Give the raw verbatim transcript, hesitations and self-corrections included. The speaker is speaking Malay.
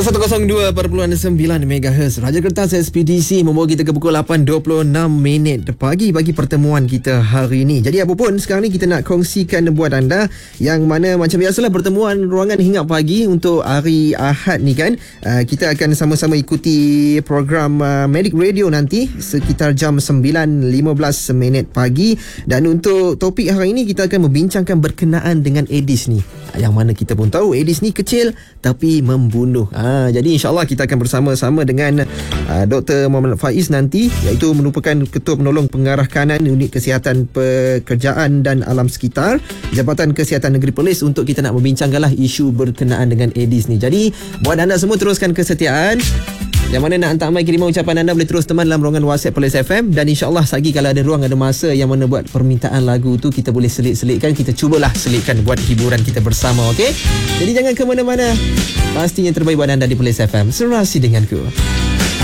seratus dua perpuluhan sembilan megahertz Raja Kertas S P D C membawa kita ke pukul lapan dua puluh enam minit pagi bagi pertemuan kita hari ini. Jadi apapun, sekarang ni kita nak kongsikan buat anda yang mana macam biasalah pertemuan ruangan hinggap pagi untuk hari Ahad ni kan. Uh, kita akan sama-sama ikuti program uh, Medic Radio nanti sekitar jam sembilan lima belas minit pagi. Dan untuk topik hari ini kita akan membincangkan berkenaan dengan Aedes ni. Yang mana kita pun tahu Aedes ni kecil tapi membunuh. Ha, jadi insyaAllah kita akan bersama-sama dengan uh, Doktor Muhammad Faiz nanti, iaitu merupakan Ketua Penolong Pengarah Kanan Unit Kesihatan Pekerjaan dan Alam Sekitar Jabatan Kesihatan Negeri Perlis, untuk kita nak membincangkanlah isu berkenaan dengan Aedes ni. Jadi buat anda semua teruskan kesetiaan. Yang mana nak hantar mai kiriman ucapan anda boleh terus teman dalam ruangan WhatsApp Perlis F M. Dan insyaAllah sagi kalau ada ruang, ada masa yang mana buat permintaan lagu tu, kita boleh selit-selitkan. Kita cubalah selitkan buat hiburan kita bersama, okey? Jadi jangan ke mana-mana. Pasti yang terbaik buat anda di Perlis F M. Serasi denganku.